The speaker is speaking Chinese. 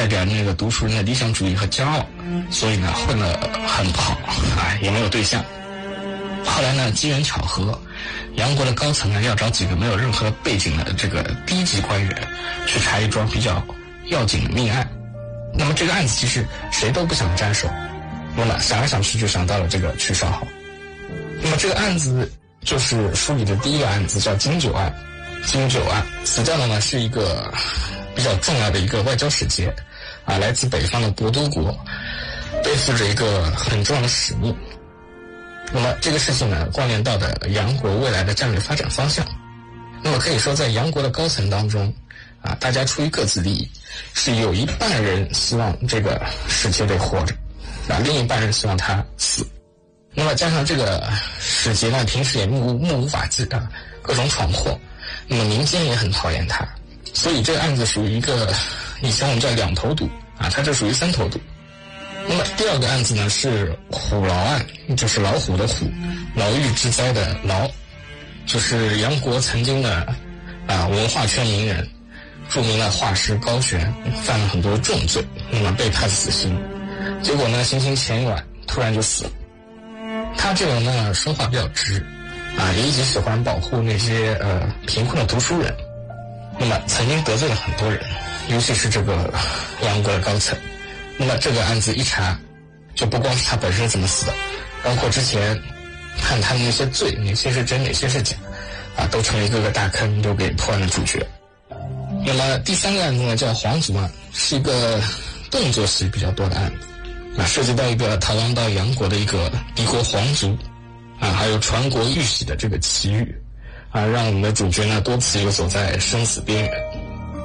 表那个读书人的理想主义和骄傲，所以呢混得很不好也没有对象。后来呢机缘巧合，杨国的高层呢要找几个没有任何背景的这个低级官员去查一桩比较要紧的命案。那么这个案子其实谁都不想沾手，那么想来想去就想到了这个曲绍豪。那么这个案子就是书里的第一个案子，叫金九案。金九案死掉的呢是一个比较重要的一个外交使节来自北方的博都国，背负着一个很重要的使命。那么这个事情呢关联到的杨国未来的战略发展方向。那么可以说在杨国的高层当中大家出于各自利益，是有一半人希望这个使节得活着另一半人希望他死。那么加上这个使节呢平时也目无法纪各种闯祸，那么民间也很讨厌他，所以这个案子属于一个以前我们叫两头堵它这属于三头堵。那么第二个案子呢是虎牢案，就是老虎的虎，牢狱之灾的牢，就是杨国曾经的文化圈名人，著名的画师高悬犯了很多重罪，那么被判死刑，结果呢行刑前一晚突然就死了。他这个人呢说话比较直也一直喜欢保护那些贫困的读书人，那么曾经得罪了很多人，尤其是这个杨国的高层。那么这个案子一查，就不光是他本身怎么死的，包括之前判他的那些罪，哪些是真哪些是假都成了一个个大坑，都给破案的主角。那么第三个案子呢叫皇族案，是一个动作戏比较多的案子涉及到一个逃亡到杨国的一个敌国皇族还有传国玉玺的这个奇遇让我们的主角呢多次游走在生死边缘。